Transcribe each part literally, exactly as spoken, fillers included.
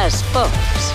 Esports.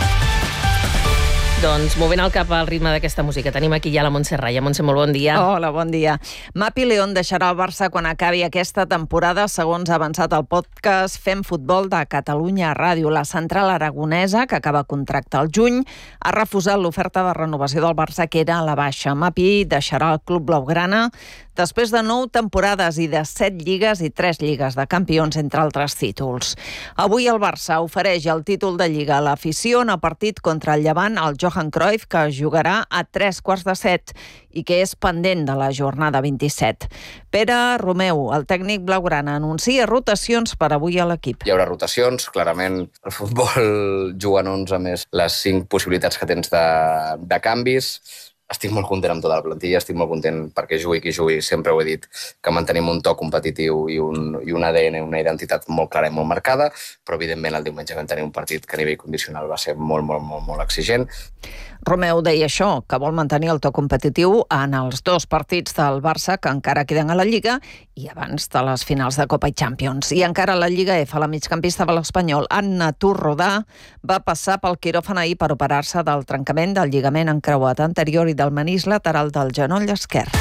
Doncs movent el cap al ritme d'aquesta música, tenim aquí ja la Montse Raya. Montse, molt bon dia. Hola, bon dia. Mapi León deixarà el Barça quan acabi aquesta temporada, segons ha avançat el podcast Fem Futbol de Catalunya Ràdio. La central aragonesa, que acaba contracte al juny, ha refusat l'oferta de renovació del Barça, que era a la baixa. Mapi deixarà el club blaugrana després de nou temporades i de set lligues i tres lligues de campions, entre altres títols. Avui el Barça ofereix el títol de Lliga a l'afició en el partit contra el Llevant, el Johan Cruyff, que jugarà a tres quarts de set i que és pendent de la jornada vint-i-set. Pere Romeu, el tècnic blaugrana, anuncia rotacions per avui a l'equip. Hi haurà rotacions, clarament. El futbol juga en onze més les cinc possibilitats que tens de, de canvis. Estic molt content amb tota la plantilla, estic molt content perquè jugui qui jugui. Sempre ho he dit, que mantenim un to competitiu i un, i un A D N, una identitat molt clara i molt marcada, però evidentment el diumenge vam tenir un partit que a nivell condicional va ser molt, molt, molt, molt exigent. Romeu deia això, que vol mantenir el to competitiu en els dos partits del Barça que encara queden a la Lliga i abans de les finals de Copa i Champions. I encara a la Lliga F, la migcampista de l'Espanyol, Anna Turrodà, va passar pel quiròfan ahir per operar-se del trencament del lligament encreuat anterior i del manís lateral del genoll esquerre.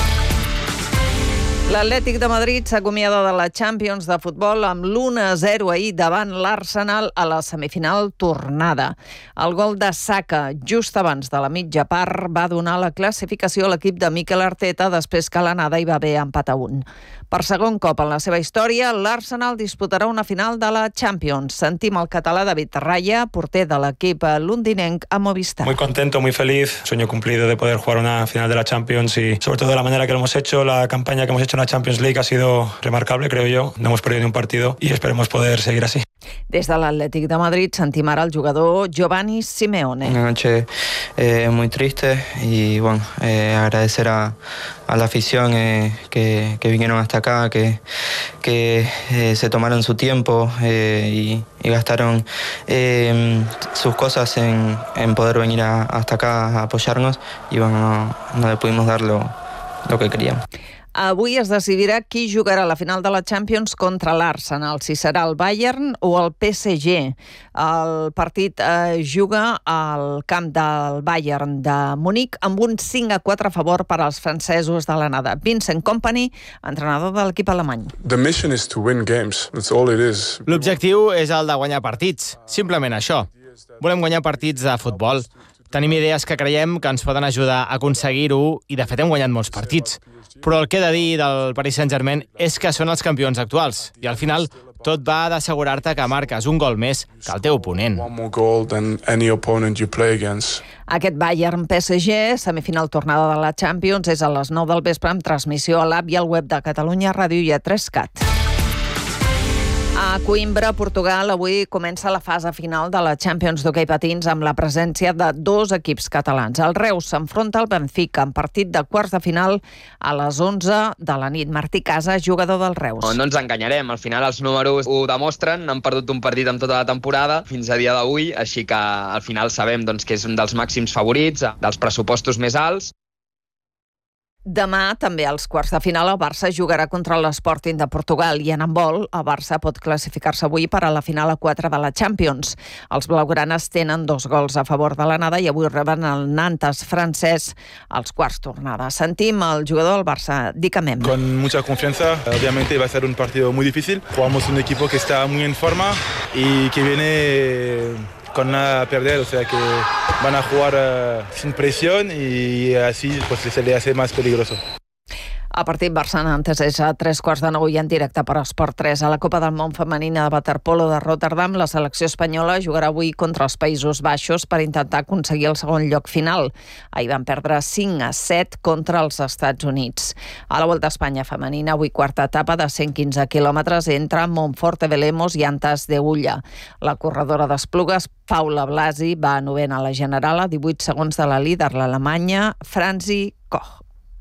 L'Atlètic de Madrid s'acomiada de la Champions de futbol amb l'u a zero ahir davant l'Arsenal a la semifinal tornada. El gol de Saka just abans de la mitja part va donar la classificació a l'equip de Mikel Arteta després que l'anada hi va haver empat a un. Per segon cop en la seva història, l'Arsenal disputarà una final de la Champions. Sentim el català David Raya, porter de l'equip londinenc a Movistar. Muy contento, muy feliz, sueño cumplido de poder jugar una final de la Champions y sobre todo de la manera que lo hemos hecho, la campaña que hemos hecho en la Champions League ha sido remarcable, creo yo. No hemos perdido ni un partido y esperemos poder seguir así. Des de l'Atlètic de Madrid sentim ara el jugador Giovanni Simeone. Una noche eh, muy triste y bueno, eh, agradecer a, a la afición eh, que, que vinieron hasta acá, que, que eh, se tomaron su tiempo eh, y, y gastaron eh, sus cosas en, en poder venir a, hasta acá a apoyarnos y bueno, no, no le pudimos dar lo, lo que queríamos. Avui es decidirà qui jugarà la final de la Champions contra l'Arsenal, si serà el Bayern o el P S G. El partit eh, juga al camp del Bayern de Munic amb un cinc a quatre a favor per als francesos de l'anada. Vincent Kompany, entrenador de l'equip alemany. L'objectiu és el de guanyar partits, simplement això. Volem guanyar partits de futbol. Tenim idees que creiem que ens poden ajudar a aconseguir-ho i de fet hem guanyat molts partits. Però el que he de dir del Paris Saint-Germain és que són els campions actuals i al final tot va d'assegurar-te que marques un gol més que el teu oponent. Aquest Bayern P S G, semifinal tornada de la Champions, és a les nou del vespre amb transmissió a l'app i al web de Catalunya Ràdio i a tres cat. A Coimbra, Portugal, avui comença la fase final de la Champions d'hoquei patins amb la presència de dos equips catalans. El Reus s'enfronta al Benfica en partit de quarts de final a les onze de la nit. Martí Casas, jugador del Reus. No ens enganyarem, al final els números ho demostren, han perdut un partit amb tota la temporada fins a dia d'avui, així que al final sabem doncs, que és un dels màxims favorits, dels pressupostos més alts. Demà, també als quarts de final, el Barça jugarà contra l'Sporting de Portugal i en handbol el Barça pot classificar-se avui per a la final a quatre de la Champions. Els blaugranes tenen dos gols a favor de l'anada i avui reben el Nantes francès als quarts tornada. Sentim el jugador del Barça, Dicamem. Con mucha confianza, obviamente va a ser un partido muy difícil. Jugamos un equipo que está muy en forma y que viene con nada a perder, o sea que van a jugar uh, sin presión y así pues, se le hace más peligroso. El partit Barça-Nantes és a tres quarts de nou i en directe per Esport tres. A la Copa del Món femenina de waterpolo de Rotterdam, la selecció espanyola jugarà avui contra els Països Baixos per intentar aconseguir el segon lloc final. Ahir van perdre cinc a set contra els Estats Units. A la Volta a Espanya femenina, avui quarta etapa de cent quinze quilòmetres entre Montfort de Velemos i Antas de Ulla. La corredora d'Esplugues, Paula Blasi, va novena a la general a divuit segons de la líder, l'alemanya Franzi Koch.